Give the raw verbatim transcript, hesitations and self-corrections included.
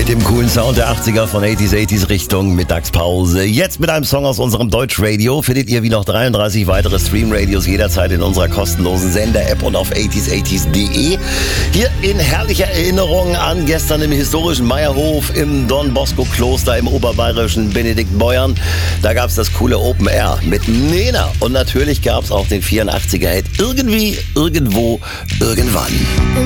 Mit dem coolen Sound der achtziger von achtziger achtziger Richtung Mittagspause. Jetzt mit einem Song aus unserem Deutschradio findet ihr wie noch dreiunddreißig weitere Streamradios jederzeit in unserer kostenlosen Sender-App und auf achtziger achtziger punkt de. Hier in herrlicher Erinnerung an gestern im historischen Meierhof im Don Bosco Kloster im oberbayerischen Benediktbeuern. Da gab es das coole Open Air mit Nena und natürlich gab es auch den vierundachtziger Hit Irgendwie, Irgendwo, Irgendwann.